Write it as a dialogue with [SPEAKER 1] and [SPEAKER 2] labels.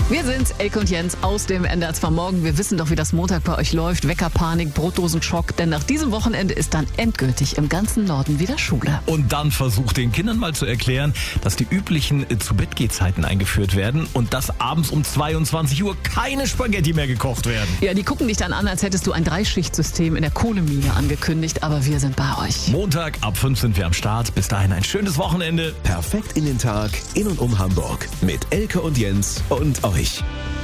[SPEAKER 1] Wir sind's, Elke und Jens aus dem NDR 2 Morgen. Wir wissen doch, wie das Montag bei euch läuft. Weckerpanik, Brotdosenschock. Denn nach diesem Wochenende ist dann endgültig im ganzen Norden wieder Schule.
[SPEAKER 2] Und dann versucht den Kindern mal zu erklären, dass die üblichen Zu-Bett-Geh-Zeiten eingeführt werden und dass abends um 22 Uhr keine Spaghetti mehr gekocht werden.
[SPEAKER 1] Ja, die gucken dich dann an, als hättest du ein Dreischichtsystem in der Kohlemine angekündigt. Aber wir sind bei euch.
[SPEAKER 2] Montag ab 5 sind wir am Start. Bis dahin ein schönes Wochenende.
[SPEAKER 3] Perfekt in den Tag, in und um Hamburg. Mit Elke und Jens und euch.